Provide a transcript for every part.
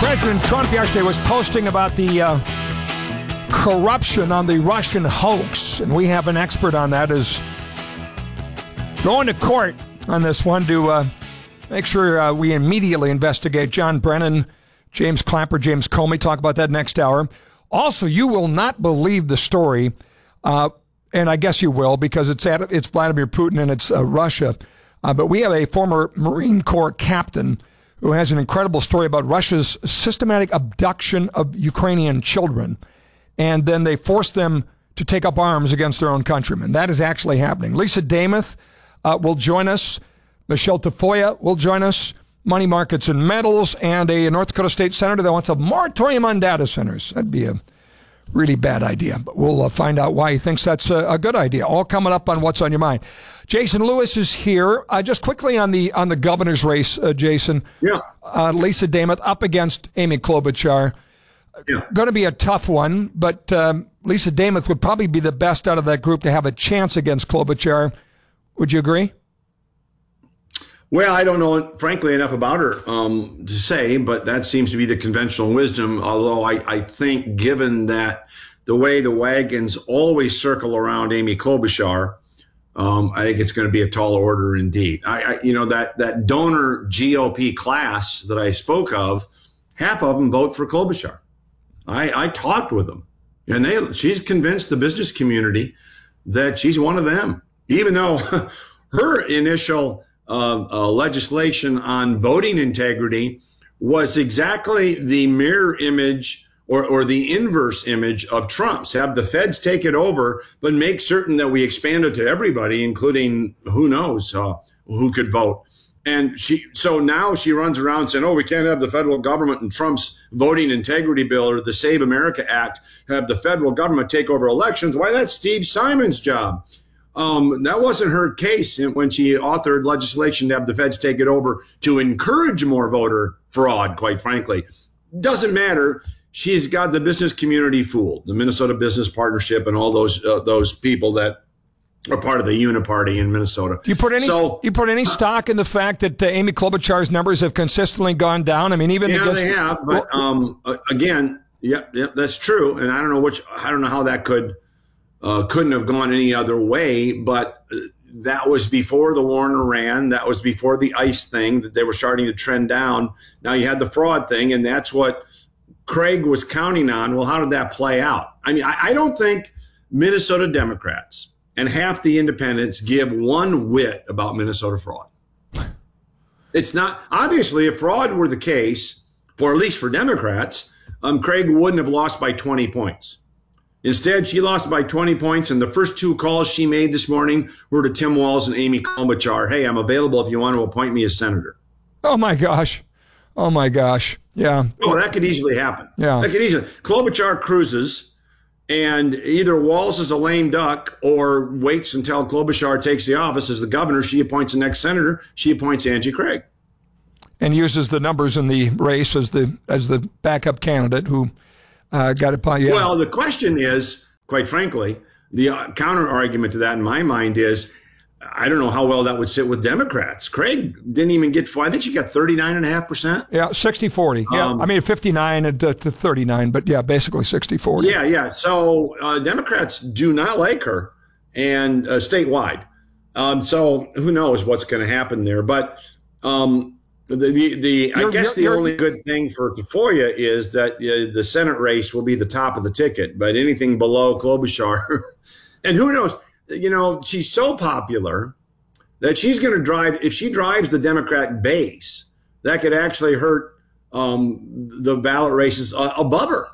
President Trump yesterday was posting about the corruption on the Russian hoax, and we have an expert on that, is going to court on this one to make sure we immediately investigate. John Brennan, James Clapper, James Comey, talk about that next hour. Also, you will not believe the story, and I guess you will because it's Vladimir Putin and it's Russia. But we have a former Marine Corps captain who has an incredible story about Russia's systematic abduction of Ukrainian children, and then they force them to take up arms against their own countrymen. That is actually happening. Lisa Damath will join us. Michelle Tafoya will join us. Money markets and metals, and a North Dakota state senator that wants a moratorium on data centers. That'd be a really bad idea, but we'll find out why he thinks that's a good idea. All coming up on What's on Your Mind. Jason Lewis is here. Just quickly on the governor's race, Jason. Yeah. Lisa Damath up against Amy Klobuchar. Yeah. Going to be a tough one, but Lisa Damath would probably be the best out of that group to have a chance against Klobuchar. Would you agree? Well, I don't know, frankly, enough about her to say, but that seems to be the conventional wisdom, although I think given that the way the wagons always circle around Amy Klobuchar, I think it's going to be a tall order indeed. That donor GOP class that I spoke of, half of them vote for Klobuchar. I talked with them, and she's convinced the business community that she's one of them, even though her initial legislation on voting integrity was exactly the mirror image or the inverse image of Trump's. Have the feds take it over, but make certain that we expand it to everybody, including who knows who could vote. And so now she runs around saying, oh, we can't have the federal government and Trump's voting integrity bill or the Save America Act have the federal government take over elections. Why, that's Steve Simon's job. That wasn't her case when she authored legislation to have the feds take it over to encourage more voter fraud, quite frankly. Doesn't matter. She's got the business community fooled, the Minnesota Business Partnership and all those people that are part of the Uniparty in Minnesota. Do you put any stock in the fact that Amy Klobuchar's numbers have consistently gone down? I mean, even against they have, but again, yeah, that's true. And I don't know how that couldn't have gone any other way, but that was before the war in Iran. That was before the ICE thing that they were starting to trend down. Now you had the fraud thing, and that's what Craig was counting on. Well, how did that play out? I mean, I don't think Minnesota Democrats and half the independents give one whit about Minnesota fraud. It's not, obviously, if fraud were the case, for at least for Democrats, Craig wouldn't have lost by 20 points. Instead, she lost by 20 points, and the first two calls she made this morning were to Tim Walz and Amy Klobuchar. Hey, I'm available if you want to appoint me as senator. Oh, my gosh. Yeah. Oh, that could easily happen. Yeah. That could easily. Klobuchar cruises, and either Walz is a lame duck or waits until Klobuchar takes the office as the governor. She appoints the next senator. She appoints Angie Craig. And uses the numbers in the race as the backup candidate who got it by. Yeah. Well, the question is, quite frankly, the counter argument to that in my mind is, I don't know how well that would sit with Democrats. Craig didn't even get, I think she got 39.5%. Yeah, 60-40. Yeah, I mean 59 to 39, but yeah, basically 60-40. Yeah. So Democrats do not like her, and statewide. So who knows what's going to happen there? But I guess the only good thing for Tafoya is that the Senate race will be the top of the ticket, but anything below Klobuchar, and who knows? You know, she's so popular that she's going to drive, if she drives the Democrat base, that could actually hurt the ballot races above her.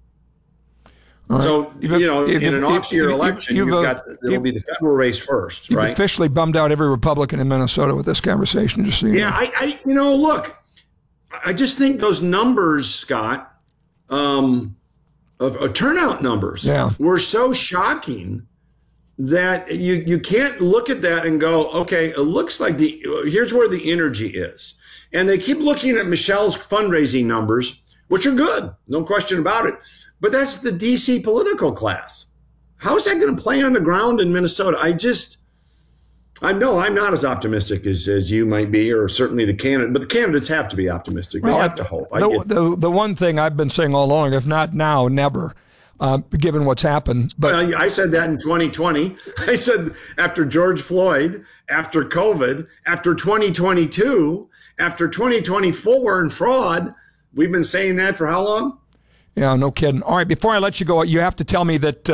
Right. So, in an off-year election, it'll be the federal race first, you've right? You've officially bummed out every Republican in Minnesota with this conversation, just so you know. Look, I just think those numbers, Scott, of turnout numbers were so shocking that you can't look at that and go, okay, it looks like here's where the energy is. And they keep looking at Michelle's fundraising numbers, which are good, no question about it. But that's the DC political class. How is that going to play on the ground in Minnesota? I'm not as optimistic as you might be, or certainly the candidate. But the candidates have to be optimistic. They have to hope. The one thing I've been saying all along, if not now, never, given what's happened. But I said that in 2020. I said after George Floyd, after COVID, after 2022, after 2024 and fraud. We've been saying that for how long? Yeah, no kidding. All right, before I let you go, you have to tell me that.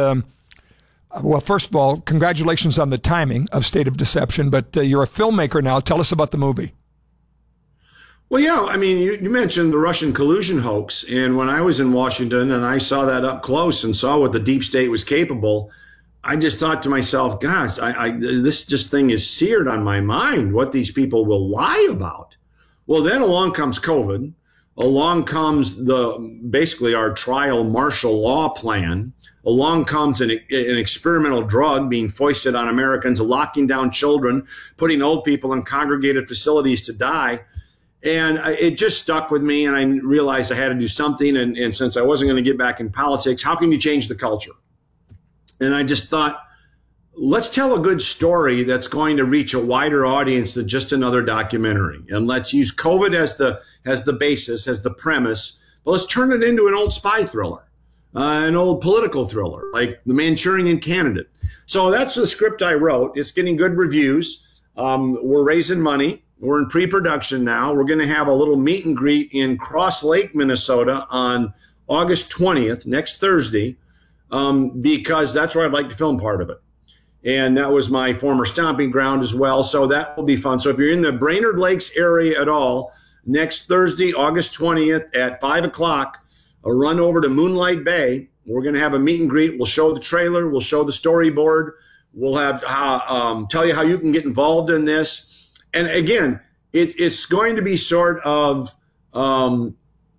Well, first of all, congratulations on the timing of State of Deception, but you're a filmmaker now. Tell us about the movie. Well, yeah, I mean, you mentioned the Russian collusion hoax, and when I was in Washington and I saw that up close and saw what the deep state was capable, I just thought to myself, gosh, this thing is seared on my mind, what these people will lie about. Well, then along comes COVID. Along comes basically our trial martial law plan. Along comes an experimental drug being foisted on Americans, locking down children, putting old people in congregated facilities to die. And it just stuck with me, and I realized I had to do something. And since I wasn't going to get back in politics, how can you change the culture? And I just thought, let's tell a good story that's going to reach a wider audience than just another documentary. And let's use COVID as the basis, as the premise, but let's turn it into an old spy thriller. An old political thriller like The Manchurian Candidate. So that's the script I wrote. It's getting good reviews. We're raising money. We're in pre-production now. We're going to have a little meet and greet in Cross Lake, Minnesota on August 20th, next Thursday, because that's where I'd like to film part of it. And that was my former stomping ground as well. So that will be fun. So if you're in the Brainerd Lakes area at all, next Thursday, August 20th at 5 o'clock, a run over to Moonlight Bay. We're going to have a meet and greet. We'll show the trailer. We'll show the storyboard. We'll have tell you how you can get involved in this. And again, it's going to be sort of our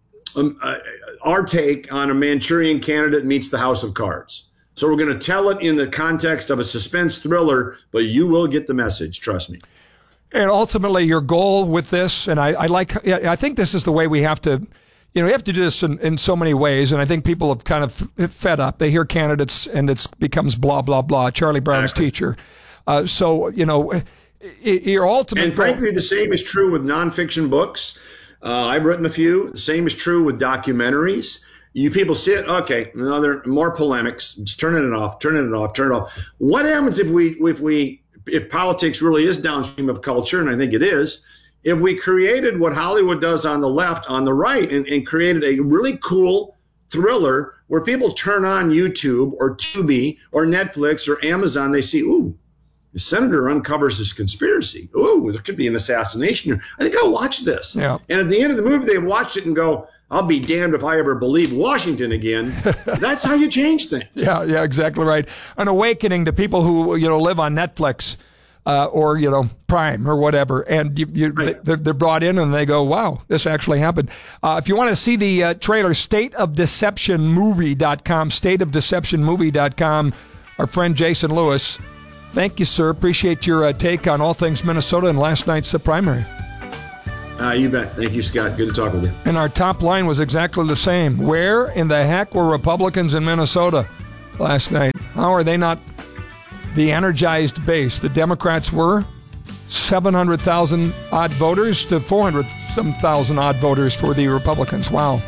take on A Manchurian Candidate meets The House of Cards. So we're going to tell it in the context of a suspense thriller, but you will get the message. Trust me. And ultimately, your goal with this, and I think this is the way we have to. You have to do this in so many ways, and I think people have kind of fed up. They hear candidates, and it becomes blah, blah, blah, Charlie Brown's teacher. So, your ultimate... And frankly, the same is true with nonfiction books. I've written a few. The same is true with documentaries. You people sit, okay, more polemics. Just turning it off. What happens if politics really is downstream of culture, and I think it is, if we created what Hollywood does on the left, on the right, and created a really cool thriller where people turn on YouTube or Tubi or Netflix or Amazon, they see, ooh, the senator uncovers this conspiracy. Ooh, there could be an assassination here. I think I'll watch this. Yeah. And at the end of the movie, they watch it and go, I'll be damned if I ever believe Washington again. That's how you change things. Yeah, exactly right. An awakening to people who, live on Netflix. Or Prime or whatever, and right. they're brought in and they go, wow, this actually happened. If you want to see the trailer, stateofdeceptionmovie.com, stateofdeceptionmovie.com. Our friend Jason Lewis, thank you, sir. Appreciate your take on all things Minnesota and last night's primary. You bet. Thank you, Scott. Good to talk with you. And our top line was exactly the same. Where in the heck were Republicans in Minnesota last night? How are they not the energized base? The Democrats were 700,000 odd voters to 400,000 odd voters for the Republicans. Wow.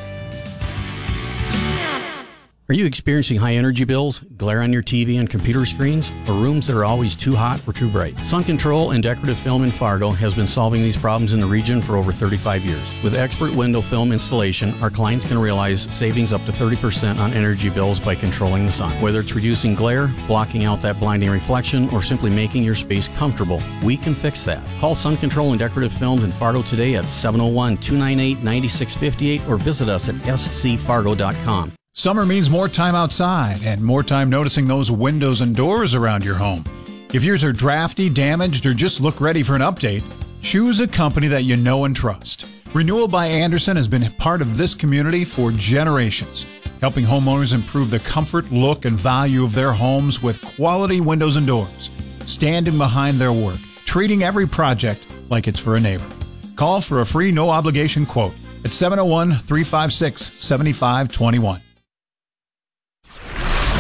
Are you experiencing high energy bills, glare on your TV and computer screens, or rooms that are always too hot or too bright? Sun Control and Decorative Film in Fargo has been solving these problems in the region for over 35 years. With expert window film installation, our clients can realize savings up to 30% on energy bills by controlling the sun. Whether it's reducing glare, blocking out that blinding reflection, or simply making your space comfortable, we can fix that. Call Sun Control and Decorative Films in Fargo today at 701-298-9658 or visit us at scfargo.com. Summer means more time outside and more time noticing those windows and doors around your home. If yours are drafty, damaged, or just look ready for an update, choose a company that you know and trust. Renewal by Andersen has been part of this community for generations, helping homeowners improve the comfort, look, and value of their homes with quality windows and doors, standing behind their work, treating every project like it's for a neighbor. Call for a free no-obligation quote at 701-356-7521.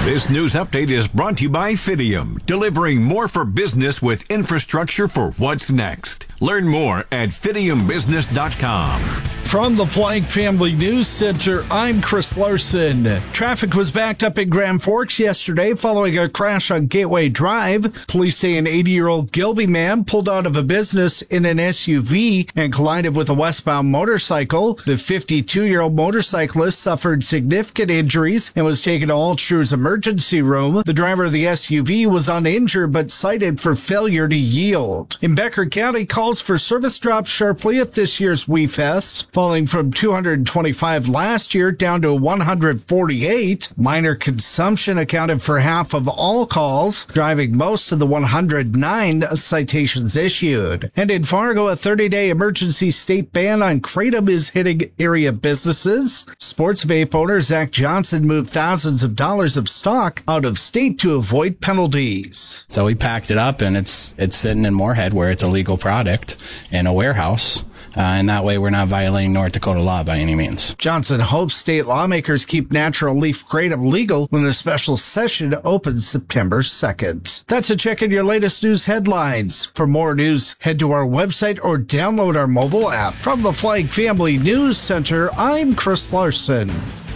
This news update is brought to you by Fidium, delivering more for business with infrastructure for what's next. Learn more at fidiumbusiness.com. From the Flagg Family News Center, I'm Chris Larson. Traffic was backed up in Grand Forks yesterday following a crash on Gateway Drive. Police say an 80-year-old Gilby man pulled out of a business in an SUV and collided with a westbound motorcycle. The 52-year-old motorcyclist suffered significant injuries and was taken to Altschul's emergency room. The driver of the SUV was uninjured but cited for failure to yield. In Becker County, calls for service dropped sharply at this year's WeFest, falling from 225 last year down to 148. Minor consumption accounted for half of all calls, driving most of the 109 citations issued. And in Fargo, a 30-day emergency state ban on kratom is hitting area businesses. Sports vape owner Zach Johnson moved thousands of dollars of stock out of state to avoid penalties. So we packed it up, and it's sitting in Moorhead where it's a legal product in a warehouse. And that way we're not violating North Dakota law by any means. Johnson hopes state lawmakers keep natural leaf kratom legal when the special session opens September 2nd. That's a check in your latest news headlines. For more news, head to our website or download our mobile app. From the Flagg Family News Center, I'm Chris Larson.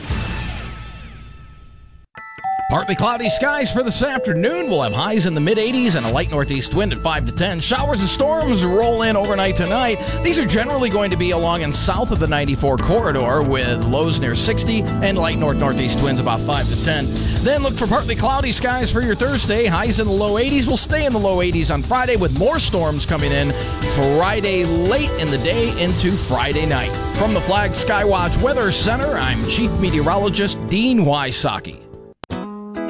Partly cloudy skies for this afternoon. We'll have highs in the mid-80s and a light northeast wind at 5 to 10. Showers and storms roll in overnight tonight. These are generally going to be along and south of the 94 corridor with lows near 60 and light northeast winds about 5 to 10. Then look for partly cloudy skies for your Thursday. Highs in the low 80s. We'll stay in the low 80s on Friday with more storms coming in Friday late in the day into Friday night. From the Flagg Skywatch Weather Center, I'm Chief Meteorologist Dean Wysocki.